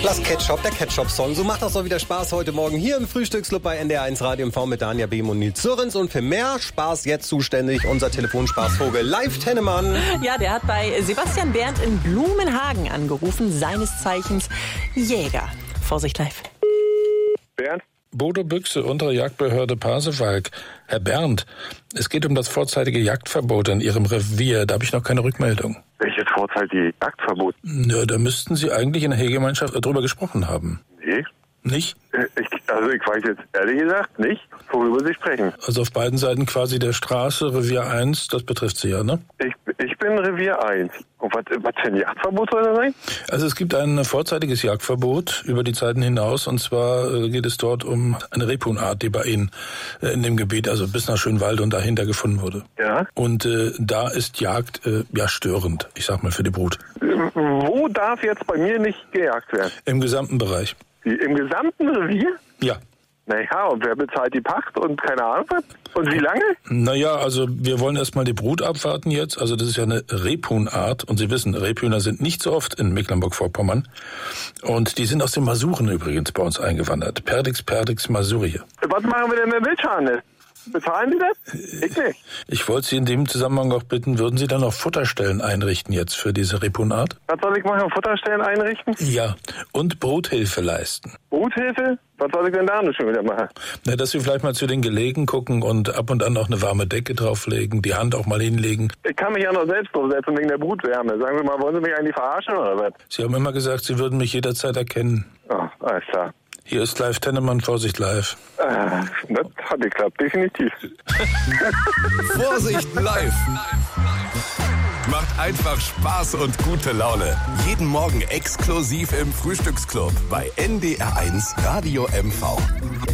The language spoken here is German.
Plus Ketchup, der Ketchup-Song. So macht das doch wieder Spaß heute Morgen hier im Frühstücksclub bei NDR1 Radio MV mit Danja Behm und Nils Zürrens. Und für mehr Spaß jetzt zuständig unser Telefonspaßvogel Live Tennemann. Ja, der hat bei Sebastian Berndt in Blumenhagen angerufen, seines Zeichens Jäger. Vorsicht live. Bernd? Bodo Büchse, untere Jagdbehörde Pasewalk. Herr Berndt, es geht um das vorzeitige Jagdverbot in Ihrem Revier. Da habe ich noch keine Rückmeldung. Welches vorzeitige Jagdverbot? Ja, da müssten Sie eigentlich in der Heggemeinschaft drüber gesprochen haben. Nee. Nicht? Ich weiß jetzt ehrlich gesagt nicht, worüber Sie sprechen. Also auf beiden Seiten quasi der Straße, Revier 1, das betrifft Sie ja, ne? Ich bin Revier 1. Und was für ein Jagdverbot soll das sein? Also es gibt ein vorzeitiges Jagdverbot über die Zeiten hinaus. Und zwar geht es dort um eine Rebhuhnart, die bei Ihnen in dem Gebiet, also bis nach Schönwald und dahinter gefunden wurde. Ja. Und da ist Jagd störend, ich sag mal, für die Brut. Wo darf jetzt bei mir nicht gejagt werden? Im gesamten Bereich. Im gesamten Revier? Ja. Naja, und wer bezahlt die Pacht und keine Ahnung was? Und wie lange? Naja, also wir wollen erstmal die Brut abwarten jetzt. Also das ist ja eine Rebhuhnart. Und Sie wissen, Rebhühner sind nicht so oft in Mecklenburg-Vorpommern. Und die sind aus den Masuren übrigens bei uns eingewandert. Perdix Masurie. Was machen wir denn mit Wildschweinen? Bezahlen Sie das? Ich nicht. Ich wollte Sie in dem Zusammenhang auch bitten, würden Sie dann noch Futterstellen einrichten jetzt für diese Rebhuhnart? Was soll ich machen? Futterstellen einrichten? Ja, und Bruthilfe leisten. Bruthilfe? Was soll ich denn da noch schon wieder machen? Na, dass Sie vielleicht mal zu den Gelegen gucken und ab und an auch eine warme Decke drauflegen, die Hand auch mal hinlegen. Ich kann mich ja noch selbst draufsetzen wegen der Brutwärme. Sagen Sie mal, wollen Sie mich eigentlich verarschen oder was? Sie haben immer gesagt, Sie würden mich jederzeit erkennen. Oh, alles klar. Hier ist Live Tennemann, Vorsicht live. Das hat geklappt, definitiv. Vorsicht live! Macht einfach Spaß und gute Laune. Jeden Morgen exklusiv im Frühstücksclub bei NDR1 Radio MV.